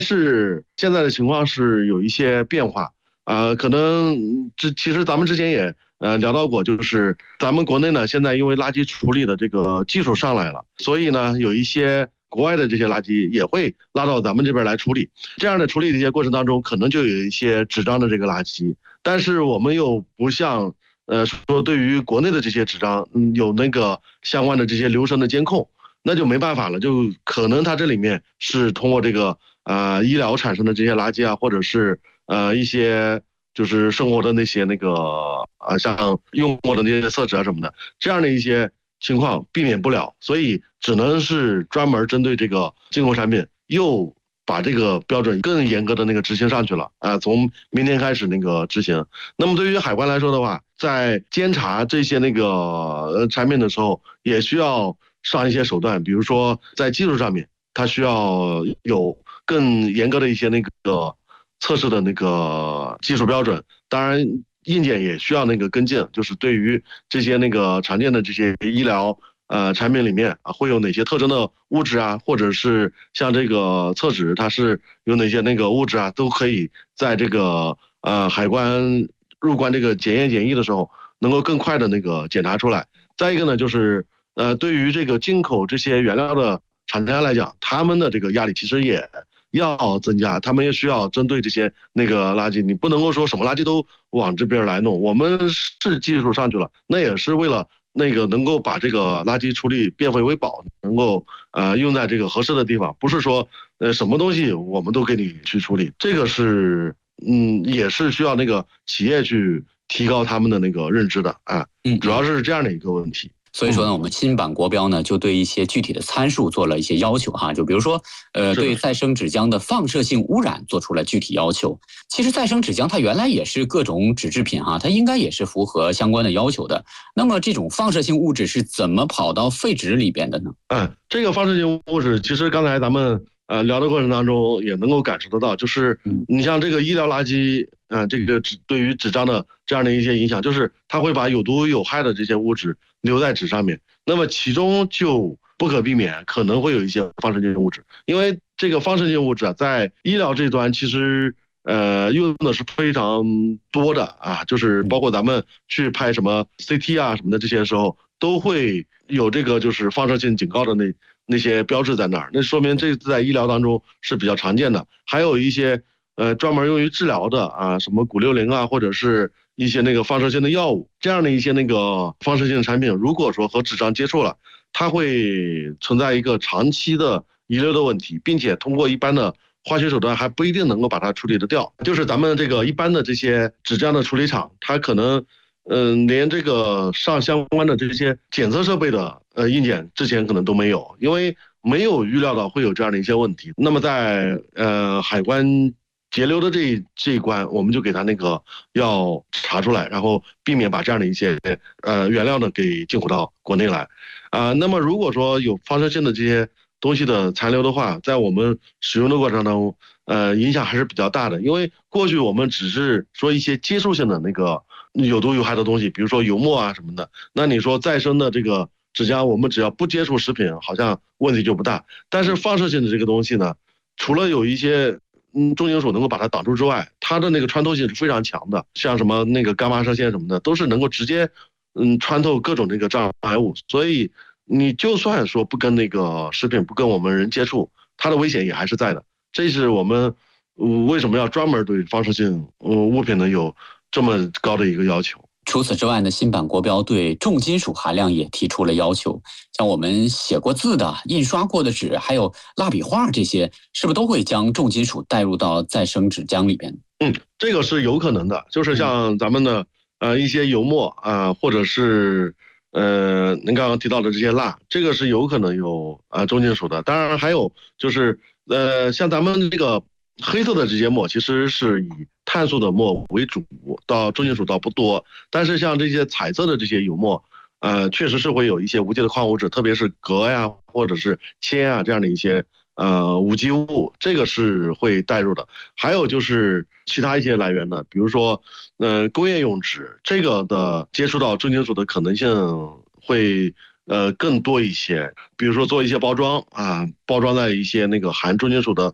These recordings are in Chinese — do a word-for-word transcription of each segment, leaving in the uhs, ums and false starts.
是现在的情况是有一些变化啊、呃可能这其实咱们之前也呃聊到过，就是咱们国内呢现在因为垃圾处理的这个技术上来了，所以呢有一些国外的这些垃圾也会拉到咱们这边来处理。这样的处理的一些过程当中，可能就有一些纸张的这个垃圾，但是我们又不像呃说对于国内的这些纸张，嗯有那个相关的这些流程的监控。那就没办法了，就可能它这里面是通过这个呃医疗产生的这些垃圾啊，或者是呃一些就是生活的那些那个呃像用过的那些厕纸啊什么的，这样的一些情况避免不了，所以只能是专门针对这个进口产品又把这个标准更严格的那个执行上去了啊、呃，从明天开始那个执行。那么对于海关来说的话，在监察这些那个呃产品的时候，也需要上一些手段，比如说在技术上面，它需要有更严格的一些那个测试的那个技术标准。当然，硬件也需要那个跟进，就是对于这些那个常见的这些医疗呃产品里面啊，会有哪些特征的物质啊，或者是像这个厕纸，它是有哪些那个物质啊，都可以在这个呃海关入关这个检验检疫的时候，能够更快的那个检查出来。再一个呢，就是呃，对于这个进口这些原料的厂家来讲，他们的这个压力其实也要增加，他们也需要针对这些那个垃圾，你不能够说什么垃圾都往这边来弄。我们是技术上去了，那也是为了那个能够把这个垃圾处理变废为宝，能够呃用在这个合适的地方，不是说呃什么东西我们都给你去处理，这个是嗯也是需要那个企业去提高他们的那个认知的啊， 嗯， 主要是这样的一个问题。 所以说呢，我们新版国标呢就对一些具体的参数做了一些要求哈，就比如说，呃，对再生纸浆的放射性污染做出了具体要求。其实再生纸浆它原来也是各种纸制品哈，它应该也是符合相关的要求的。那么这种放射性物质是怎么跑到废纸里边的呢？ 嗯，这个放射性物质其实刚才咱们呃聊的过程当中也能够感受得到，就是你像这个医疗垃圾，呃，这个纸对于纸张的这样的一些影响，就是它会把有毒有害的这些物质留在纸上面，那么其中就不可避免可能会有一些放射性物质，因为这个放射性物质啊，在医疗这端其实呃用的是非常多的啊，就是包括咱们去拍什么 C T 啊什么的这些时候，都会有这个就是放射性警告的那那些标志在那儿，那说明这在医疗当中是比较常见的。还有一些呃专门用于治疗的啊，什么钴六零啊，或者是一些那个放射性的药物，这样的一些那个放射性产品，如果说和纸张接触了，它会存在一个长期的遗留的问题，并且通过一般的化学手段还不一定能够把它处理得掉。就是咱们这个一般的这些纸浆的处理厂，它可能嗯，连这个上相关的这些检测设备的呃硬件之前可能都没有，因为没有预料到会有这样的一些问题。那么在呃海关截留的这这一关，我们就给他那个要查出来，然后避免把这样的一些呃原料呢给进口到国内来啊、呃。那么如果说有放射性的这些东西的残留的话，在我们使用的过程当中，呃影响还是比较大的，因为过去我们只是说一些接触性的那个有毒有害的东西，比如说油墨啊什么的。那你说再生的这个纸浆，我们只要不接触食品，好像问题就不大。但是放射性的这个东西呢，除了有一些嗯重金属能够把它挡住之外，它的那个穿透性是非常强的，像什么那个伽马射线什么的，都是能够直接嗯穿透各种那个障碍物。所以你就算说不跟那个食品不跟我们人接触，它的危险也还是在的。这是我们、嗯、为什么要专门对放射性、嗯、物品呢有这么高的一个要求。 除此之外呢，新版国标对重金属含量也提出了要求，像我们写过字的、印刷过的纸，还有蜡笔画这些，是不是都会将重金属带入到再生纸浆里边？ 嗯，这个是有可能的，就是像咱们的呃一些油墨啊、呃，或者是呃您刚刚提到的这些蜡，这个是有可能有啊、呃、重金属的。当然还有就是呃像咱们这个黑色的这些墨，其实是以碳素的墨为主，到重金属倒不多。但是像这些彩色的这些油墨，呃，确实是会有一些无机的矿物质，特别是镉呀，或者是铅啊这样的一些呃无机物，这个是会带入的。还有就是其他一些来源的，比如说呃工业用纸，这个的接触到重金属的可能性会呃更多一些。比如说做一些包装啊，包装在一些那个含重金属的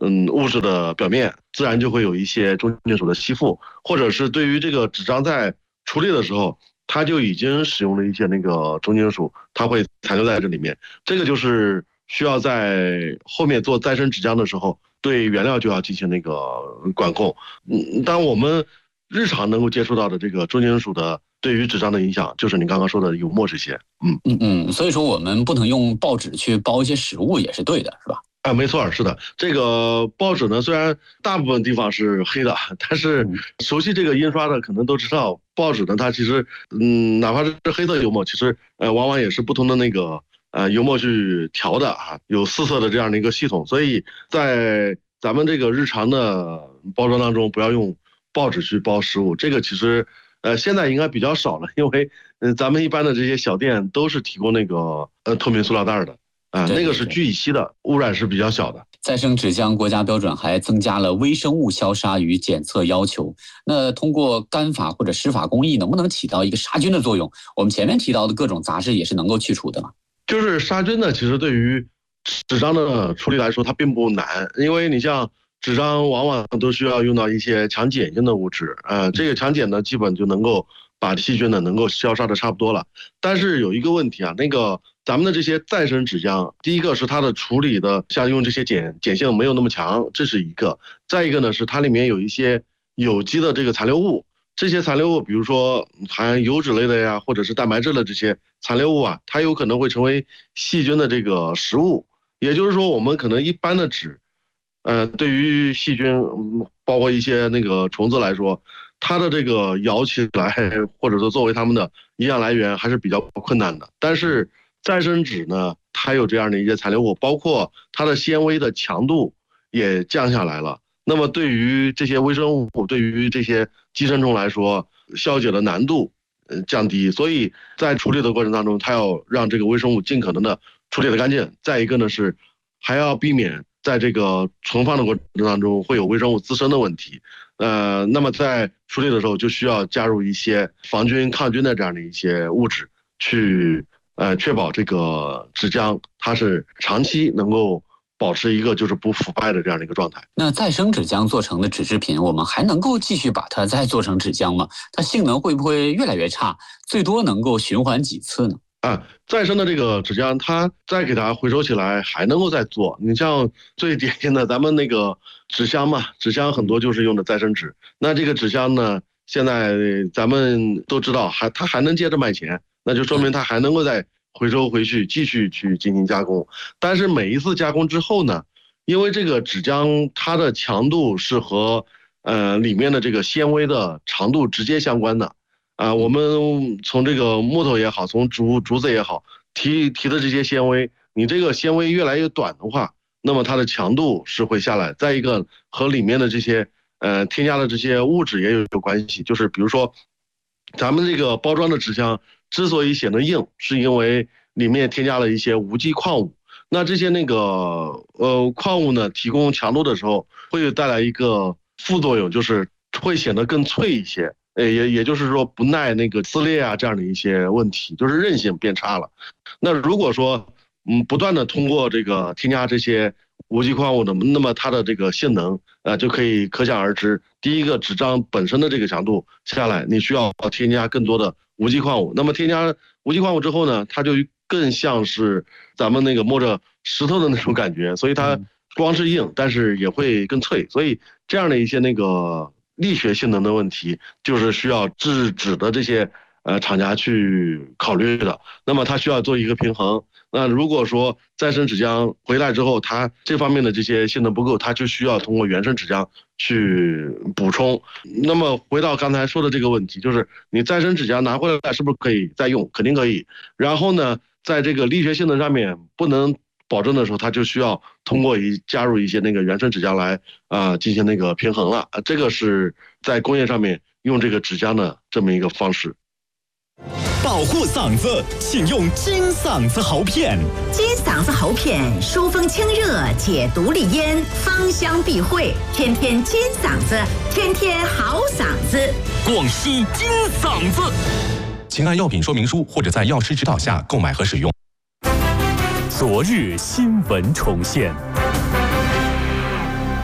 嗯物质的表面，自然就会有一些重金属的吸附，或者是对于这个纸张在处理的时候，它就已经使用了一些那个重金属，它会残留在这里面。这个就是需要在后面做再生纸浆的时候，对原料就要进行那个管控。嗯，当我们日常能够接触到的这个重金属的对于纸张的影响，就是你刚刚说的油墨这些。嗯嗯嗯，所以说我们不能用报纸去包一些食物也是对的，是吧？ 啊，没错，是的。这个报纸呢，虽然大部分地方是黑的，但是熟悉这个印刷的可能都知道，报纸呢，它其实，嗯，哪怕是黑色油墨，其实呃，往往也是不同的那个呃油墨去调的啊，有四色的这样的一个系统。所以在咱们这个日常的包装当中，不要用报纸去包食物。这个其实呃现在应该比较少了，因为呃咱们一般的这些小店都是提供那个呃透明塑料袋的。啊，那个是聚乙烯的，污染是比较小的。 再生纸浆国家标准还增加了微生物消杀与检测要求。那通过干法或者湿法工艺，能不能起到一个杀菌的作用？我们前面提到的各种杂质也是能够去除的吗？ 就是杀菌呢，其实对于纸张的处理来说，它并不难，因为你像纸张往往都需要用到一些强碱性的物质，呃，这个强碱呢，基本就能够把细菌呢能够消杀的差不多了。但是有一个问题啊，那个咱们的这些再生纸浆，第一个是它的处理的，像用这些碱碱性没有那么强，这是一个。再一个呢是它里面有一些有机的这个残留物，这些残留物比如说含油脂类的呀，或者是蛋白质的这些残留物啊，它有可能会成为细菌的这个食物。也就是说，我们可能一般的纸，呃，对于细菌，包括一些那个虫子来说，它的这个咬起来，或者说作为它们的营养来源还是比较困难的。但是再生纸呢，它有这样的一些残留物，包括它的纤维的强度也降下来了。那么对于这些微生物，对于这些寄生虫来说，消解的难度呃降低，所以在处理的过程当中，它要让这个微生物尽可能的处理的干净。再一个呢是还要避免在这个存放的过程当中会有微生物滋生的问题。呃，那么在处理的时候就需要加入一些防菌抗菌的这样的一些物质去。呃，确保这个纸浆它是长期能够保持一个就是不腐败的这样的一个状态。 那再生纸浆做成的纸制品，我们还能够继续把它再做成纸浆吗？它性能会不会越来越差？最多能够循环几次呢？ 啊，再生的这个纸浆，它再给它回收起来还能够再做。你像最典型的咱们那个纸箱嘛，纸箱很多就是用的再生纸。那这个纸箱呢，现在咱们都知道，还它还能接着卖钱。那就说明它还能够再回收回去，继续去进行加工。但是每一次加工之后呢，因为这个纸浆它的强度是和呃里面的这个纤维的长度直接相关的啊、呃。我们从这个木头也好，从竹竹子也好，提提的这些纤维，你这个纤维越来越短的话，那么它的强度是会下来。再一个和里面的这些呃添加的这些物质也有有关系，就是比如说咱们这个包装的纸箱之所以显得硬，是因为里面添加了一些无机矿物。那这些那个呃矿物呢，提供强度的时候，会带来一个副作用，就是会显得更脆一些。呃，也也就是说不耐那个撕裂啊这样的一些问题，就是韧性变差了。那如果说嗯不断的通过这个添加这些无机矿物的，那么它的这个性能呃就可以可想而知。第一个，纸张本身的这个强度下来，你需要添加更多的无机矿物。那么添加无机矿物之后呢，它就更像是咱们那个摸着石头的那种感觉，所以它光是硬，但是也会更脆。所以这样的一些那个力学性能的问题，就是需要制纸的这些呃厂家去考虑的。那么它需要做一个平衡。那如果说再生纸浆回来之后，它这方面的这些性能不够，它就需要通过原生纸浆去补充。那么回到刚才说的这个问题，就是你再生纸浆拿回来是不是可以再用？肯定可以。然后呢，在这个力学性能上面不能保证的时候，它就需要通过一加入一些那个原生纸浆来啊、呃、进行那个平衡了。啊，这个是在工业上面用这个纸浆的这么一个方式。 保护嗓子，请用金嗓子喉片。 金嗓子喉片疏风清热，解毒利咽，芳香避秽，天天金嗓子，天天好嗓子。 广西金嗓子，请按药品说明书或者在药师指导下购买和使用。昨日新闻重现。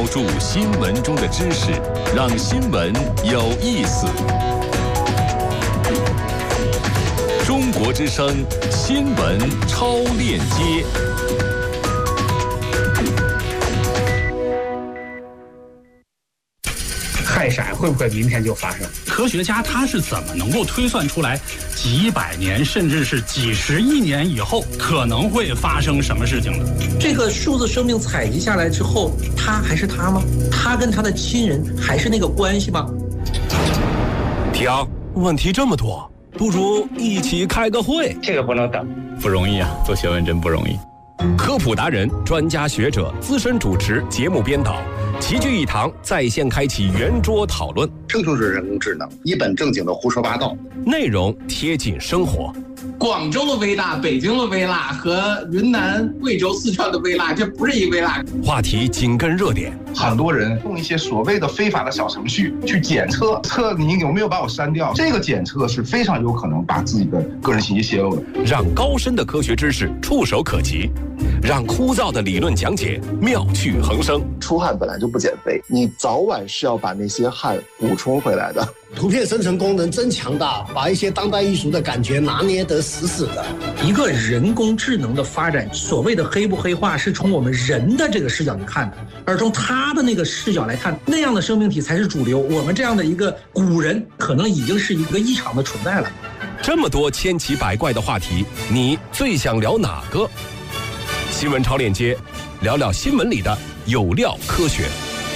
注新闻中的知识，让新闻有意思。中国之声新闻超链接。 氦闪会不会明天就发生？科学家他是怎么能够推算出来几百年甚至是几十亿年以后可能会发生什么事情的？ 这个数字生命采集下来之后，他还是他吗？他跟他的亲人还是那个关系吗？ 提昂，问题这么多，不如一起开个会。 这个不能等， 不容易啊，做学问真不容易。 科普达人、专家学者、资深主持、节目编导齐聚一堂，在线开启圆桌讨论。 这就是人工智能，一本正经的胡说八道， 内容贴近生活。 广州的微辣、北京的微辣和云南、贵州、四川的微辣，这不是一微辣。 话题紧跟热点， 很多人用一些所谓的非法的小程序去检测，测你有没有把我删掉。这个检测是非常有可能把自己的个人信息泄露的。 让高深的科学知识触手可及，让枯燥的理论讲解妙趣横生。 出汗本来就不减肥，你早晚是要把那些汗补充回来的。 图片生成功能真强大，把一些当代艺术的感觉拿捏得死死的。 一个人工智能的发展，所谓的黑不黑化是从我们人的这个视角去看的，而从他的那个视角来看，那样的生命体才是主流。我们这样的一个古人，可能已经是一个异常的存在了。 这么多千奇百怪的话题，你最想聊哪个？新闻超链接，聊聊新闻里的有料科学。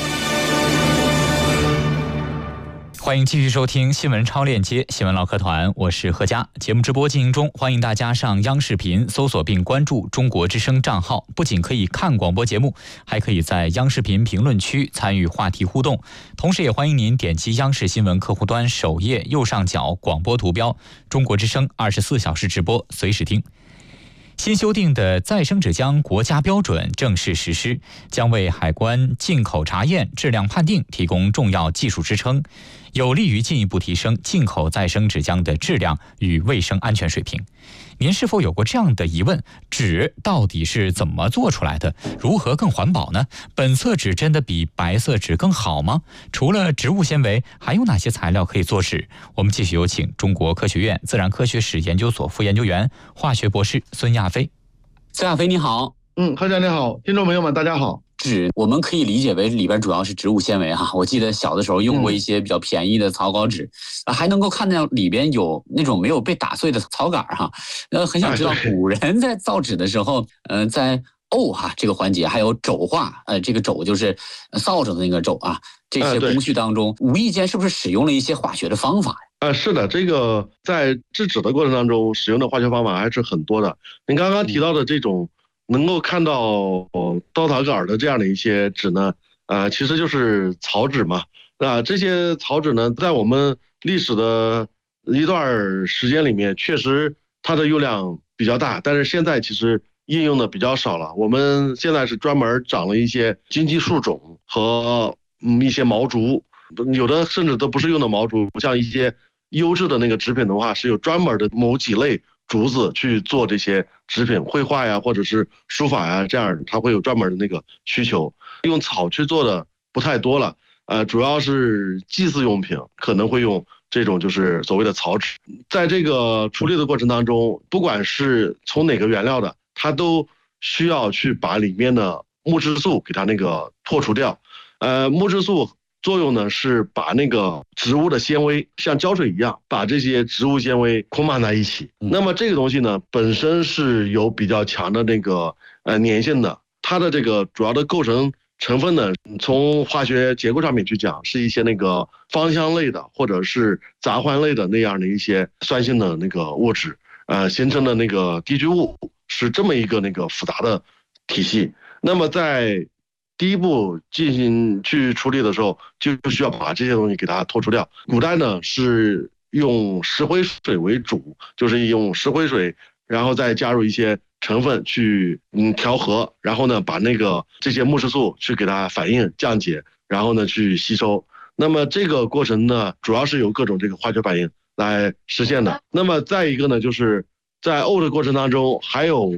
欢迎继续收听新闻超链接新闻唠嗑团，我是何佳。节目直播进行中，欢迎大家上央视频搜索并关注中国之声账号，不仅可以看广播节目，还可以在央视频评论区参与话题互动。同时也欢迎您点击央视新闻客户端首页右上角广播图标，中国之声二十四小时直播，随时听。新修订的再生纸浆国家标准正式实施，将为海关进口查验、质量判定提供重要技术支撑，有利于进一步提升进口再生纸浆的质量与卫生安全水平。您是否有过这样的疑问？纸到底是怎么做出来的？如何更环保呢？本色纸真的比白色纸更好吗？除了植物纤维，还有哪些材料可以做纸？我们继续有请中国科学院自然科学史研究所副研究员、化学博士孙亚飞。孙亚飞你好。 嗯，何家你好，听众朋友们大家好。 纸我们可以理解为里边主要是植物纤维哈，我记得小的时候用过一些比较便宜的草稿纸，嗯、还能够看到里边有那种没有被打碎的草杆哈。呃，很想知道古人在造纸的时候，呃，在沤哈这个环节，还有肘化，呃，这个肘就是扫帚的那个肘啊，这些工序当中，无意间是不是使用了一些化学的方法呀？ 呃，是的，这个在制纸的过程当中使用的化学方法还是很多的。您刚刚提到的这种。能够看到稻草杆的这样的一些纸呢，呃，其实就是草纸嘛。那这些草纸呢，在我们历史的一段时间里面，确实它的用量比较大，但是现在其实应用的比较少了。我们现在是专门长了一些荆棘树种和嗯一些毛竹，有的甚至都不是用的毛竹，像一些优质的那个纸品的话，是有专门的某几类竹子去做这些纸品，绘画呀，或者是书法呀，这样它会有专门的那个需求。用草去做的不太多了，呃，主要是祭祀用品可能会用这种就是所谓的草纸。在这个处理的过程当中，不管是从哪个原料的，它都需要去把里面的木质素给它那个破除掉。呃，木质素作用呢是把那个植物的纤维像胶水一样，把这些植物纤维捆绑在一起。那么这个东西呢，本身是有比较强的那个呃粘性的，它的这个主要的构成成分呢，从化学结构上面去讲，是一些那个芳香类的或者是杂环类的那样的一些酸性的那个物质，呃形成的那个滴聚物，是这么一个那个复杂的体系。那么在第一步进行去处理的时候，就需要把这些东西给它脱除掉。古代呢是用石灰水为主，就是用石灰水，然后再加入一些成分去嗯调和，然后呢把那个这些木质素去给它反应降解，然后呢去吸收。那么这个过程呢，主要是由各种这个化学反应来实现的。那么再一个呢，就是在沤的过程当中，还有